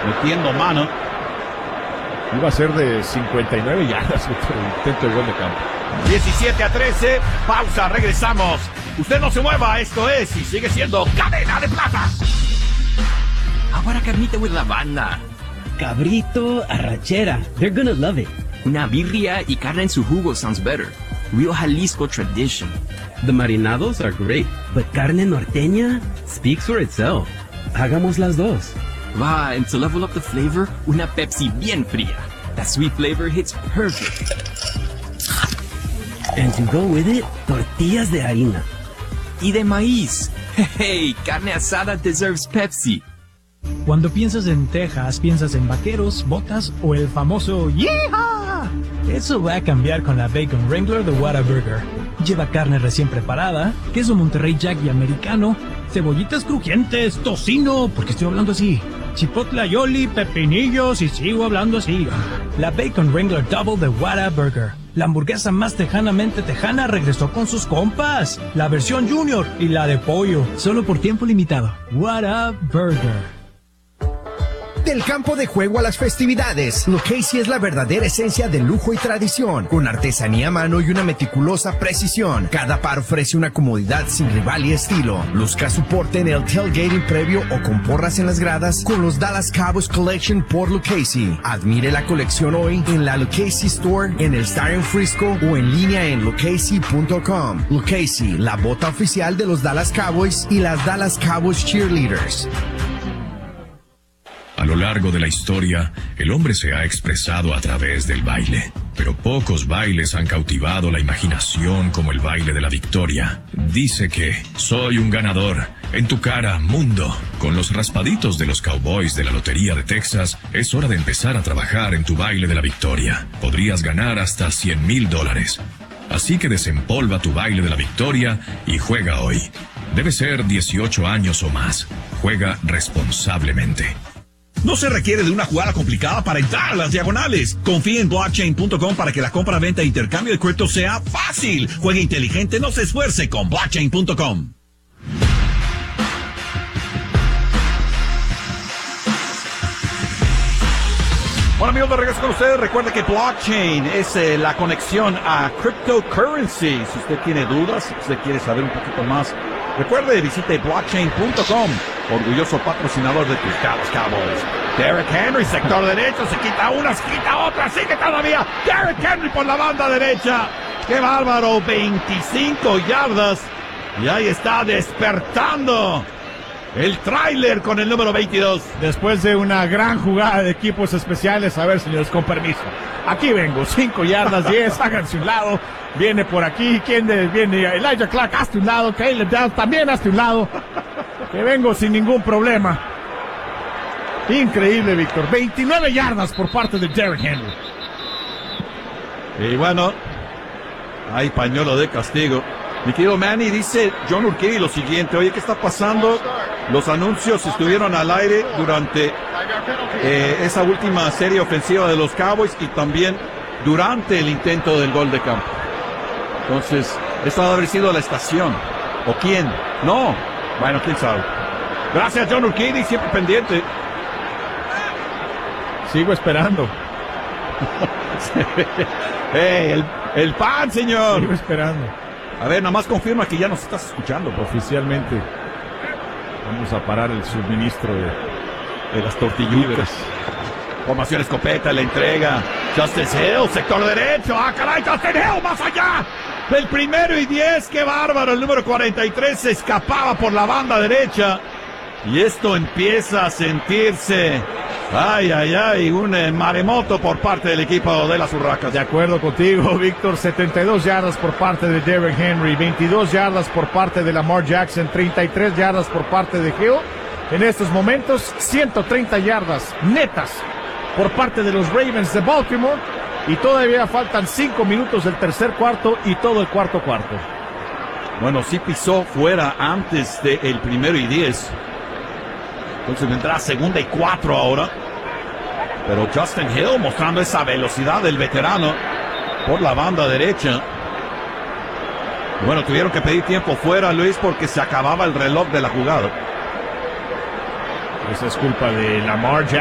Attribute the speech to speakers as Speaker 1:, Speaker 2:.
Speaker 1: metiendo mano.
Speaker 2: Iba a ser de 59 yardas el intento de gol de campo.
Speaker 1: 17-13, pausa, regresamos. Usted no se mueva, esto es y sigue siendo Cadena de Plata.
Speaker 3: Ahora carnita with la banda.
Speaker 4: Cabrito, arrachera. They're gonna love it.
Speaker 3: Una birria y carne en su jugo sounds better. Real Jalisco tradition.
Speaker 4: The marinados are great, but carne norteña speaks for itself. Hagamos las dos.
Speaker 3: Va, and to level up the flavor, una Pepsi bien fría. That sweet flavor hits perfect.
Speaker 4: And to go with it, tortillas de harina.
Speaker 3: Y de maíz. Hey, carne asada deserves Pepsi.
Speaker 5: Cuando piensas en Texas, piensas en vaqueros, botas o el famoso ¡Yeehaw! Eso va a cambiar con la Bacon Wrangler de Whataburger. Lleva carne recién preparada, queso Monterrey Jack y americano, cebollitas crujientes, tocino, porque estoy hablando así, chipotle aioli, pepinillos y sigo hablando así. La Bacon Wrangler Double de Whataburger. La hamburguesa más tejanamente tejana regresó con sus compas. La versión Junior y la de pollo, solo por tiempo limitado. Whataburger.
Speaker 6: Del campo de juego a las festividades, Lucchese es la verdadera esencia de lujo y tradición, con artesanía a mano y una meticulosa precisión. Cada par ofrece una comodidad sin rival y estilo. Luzca su porte en el tailgating previo o con porras en las gradas con los Dallas Cowboys Collection por Lucchese. Admire la colección hoy en la Lucchese Store, en el Star en Frisco o en línea en lucchese.com. Lucchese, la bota oficial de los Dallas Cowboys y las Dallas Cowboys Cheerleaders.
Speaker 7: A lo largo de la historia, el hombre se ha expresado a través del baile, pero pocos bailes han cautivado la imaginación como el baile de la victoria. Dice que soy un ganador, en tu cara, mundo. Con los raspaditos de los Cowboys de la Lotería de Texas, es hora de empezar a trabajar en tu baile de la victoria. Podrías ganar hasta $100,000. Así que desempolva tu baile de la victoria y juega hoy. Debe ser 18 años o más. Juega responsablemente.
Speaker 1: No se requiere de una jugada complicada para entrar a las diagonales. Confíe en blockchain.com para que la compra, venta e intercambio de cripto sea fácil. Juegue inteligente, no se esfuerce con blockchain.com. Bueno, amigos, de regreso con ustedes. Recuerde que blockchain es la conexión a cryptocurrency. Si usted tiene dudas, si usted quiere saber un poquito más, recuerde, visite blockchain.com, orgulloso patrocinador de tus Dallas Cowboys. Derrick Henry, sector derecho, se quita una, se quita otra, sigue todavía. Derrick Henry por la banda derecha. ¡Qué bárbaro! 25 yardas. Y ahí está despertando el tráiler con el número 22.
Speaker 2: Después de una gran jugada de equipos especiales, a ver, señores, con permiso. Aquí vengo, 5 yardas, 10, háganse un lado. Viene por aquí, ¿quién viene? Elijah Clark, hazte un lado. Caleb Downs, también hazte un lado. Que vengo sin ningún problema. Increíble, Víctor. 29 yardas por parte de Derrick Henry.
Speaker 1: Y bueno, hay pañuelo de castigo. Mi querido Manny, dice John Urquidi lo siguiente: oye, ¿qué está pasando? Los anuncios estuvieron al aire durante esa última serie ofensiva de los Cowboys y también durante el intento del gol de campo. Entonces, esto debe haber sido la estación. ¿O quién? No. Bueno, quién sabe. Gracias, John Urquidi, siempre pendiente.
Speaker 2: Sigo esperando.
Speaker 1: Hey, el pan, señor.
Speaker 2: Sigo esperando.
Speaker 1: A ver, nada más confirma que ya nos estás escuchando,
Speaker 2: oficialmente. Vamos a parar el suministro
Speaker 1: de las tortilludas. Formación escopeta, la entrega. Justin Hill, sector derecho. ¡Ah, caray! Justin Hill, más allá. El 1-y-10, qué bárbaro. El número 43 se escapaba por la banda derecha. Y esto empieza a sentirse, un maremoto por parte del equipo de las Urracas.
Speaker 2: De acuerdo contigo, Víctor. 72 yardas por parte de Derrick Henry, 22 yardas por parte de Lamar Jackson, 33 yardas por parte de Hill. En estos momentos, 130 yardas netas por parte de los Ravens de Baltimore. Y todavía faltan 5 minutos del tercer cuarto y todo el cuarto.
Speaker 1: Bueno, sí pisó fuera antes del 1-y-10. Entonces vendrá 2-y-4 ahora. Pero Justin Hill mostrando esa velocidad del veterano por la banda derecha. Bueno, tuvieron que pedir tiempo fuera, Luis, porque se acababa el reloj de la jugada.
Speaker 2: Esa es culpa de Lamar Jackson.